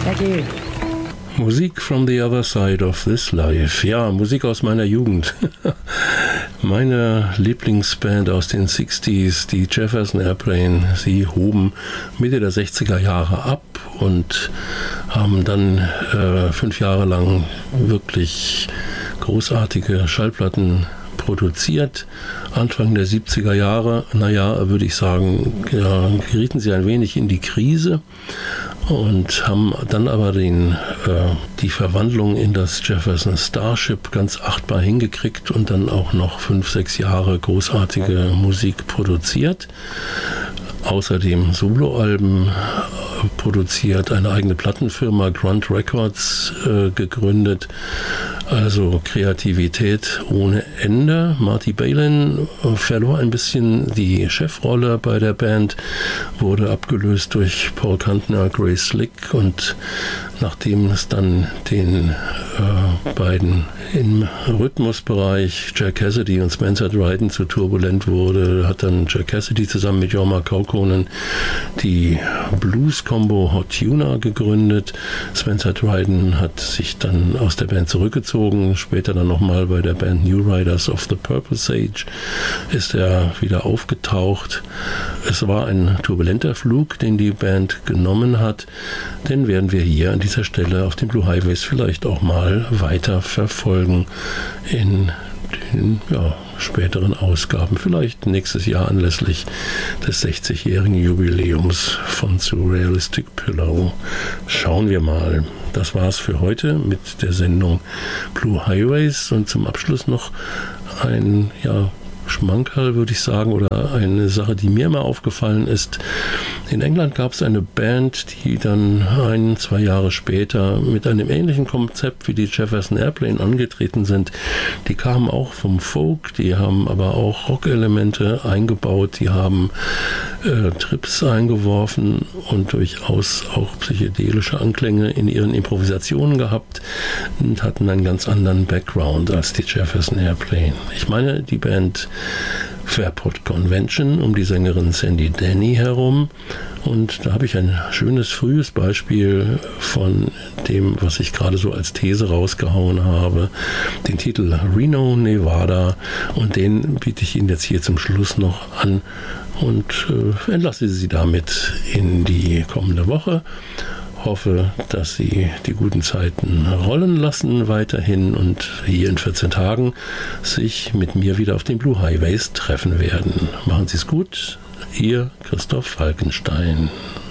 Jackie. Musik from the other side of this life. Ja, Musik aus meiner Jugend. Meine Lieblingsband aus den 60s, die Jefferson Airplane, sie hoben Mitte der 60er Jahre ab und haben dann 5 Jahre lang wirklich großartige Schallplatten produziert. Anfang der 70er Jahre, würde ich sagen, gerieten sie ein wenig in die Krise und haben dann aber die Verwandlung in das Jefferson Starship ganz achtbar hingekriegt und dann auch noch 5, 6 Jahre großartige Musik produziert. Außerdem Soloalben produziert, eine eigene Plattenfirma Grunt Records gegründet. Also Kreativität ohne Ende. Marty Balin verlor ein bisschen die Chefrolle bei der Band, wurde abgelöst durch Paul Kantner, Grace Slick, und nachdem es dann den beiden im Rhythmusbereich Jack Cassidy und Spencer Dryden zu turbulent wurde, hat dann Jack Cassidy zusammen mit Jorma Kaukonen die Blues-Combo Hot Tuna gegründet. Spencer Dryden hat sich dann aus der Band zurückgezogen, später dann nochmal bei der Band New Riders of the Purple Sage ist er wieder aufgetaucht. Es war ein turbulenter Flug, den die Band genommen hat, den werden wir hier an dieser Stelle auf den Blue Highways vielleicht auch mal weiter verfolgen in den späteren Ausgaben, vielleicht nächstes Jahr anlässlich des 60-jährigen Jubiläums von Surrealistic Pillow. Schauen wir mal. Das war's für heute mit der Sendung Blue Highways und zum Abschluss noch ein Schmankerl, würde ich sagen, oder eine Sache, die mir mal aufgefallen ist. In England gab es eine Band, die dann 1, 2 Jahre später mit einem ähnlichen Konzept wie die Jefferson Airplane angetreten sind. Die kamen auch vom Folk, die haben aber auch Rockelemente eingebaut, die haben Trips eingeworfen und durchaus auch psychedelische Anklänge in ihren Improvisationen gehabt und hatten einen ganz anderen Background als die Jefferson Airplane. Ich meine, die Band Fairport Convention um die Sängerin Sandy Denny herum, und da habe ich ein schönes frühes Beispiel von dem, was ich gerade so als These rausgehauen habe, den Titel Reno, Nevada, und den biete ich Ihnen jetzt hier zum Schluss noch an und entlasse Sie damit in die kommende Woche. Hoffe, dass Sie die guten Zeiten rollen lassen weiterhin und hier in 14 Tagen sich mit mir wieder auf den Blue Highways treffen werden. Machen Sie es gut, Ihr Christoph Falkenstein.